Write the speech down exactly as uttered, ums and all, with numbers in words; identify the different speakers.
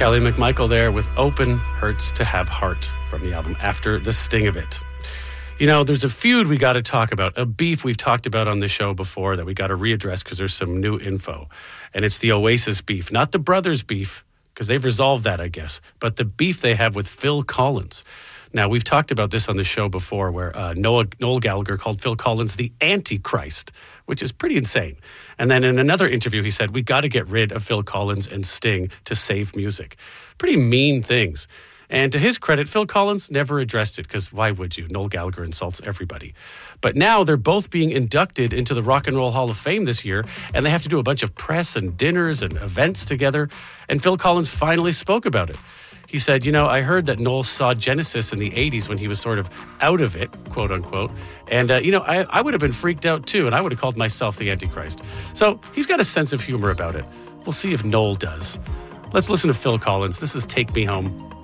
Speaker 1: Kelly McMichael there with Open Hurts to Have Heart from the album After the Sting of It. You know, there's a feud we got to talk about, a beef we've talked about on the show before that we got to readdress because there's some new info. And it's the Oasis beef, not the brothers beef, because they've resolved that, I guess, but the beef they have with Phil Collins. Now, we've talked about this on the show before where uh, Noah, Noel Gallagher called Phil Collins the Antichrist, which is pretty insane. And then in another interview, he said, we got to get rid of Phil Collins and Sting to save music. Pretty mean things. And to his credit, Phil Collins never addressed it because why would you? Noel Gallagher insults everybody. But now they're both being inducted into the Rock and Roll Hall of Fame this year, and they have to do a bunch of press and dinners and events together. And Phil Collins finally spoke about it. He said, you know, I heard that Noel saw Genesis in the eighties when he was sort of out of it, quote unquote. And, uh, you know, I, I would have been freaked out too, and I would have called myself the Antichrist. So he's got a sense of humor about it. We'll see if Noel does. Let's listen to Phil Collins. This is Take Me Home.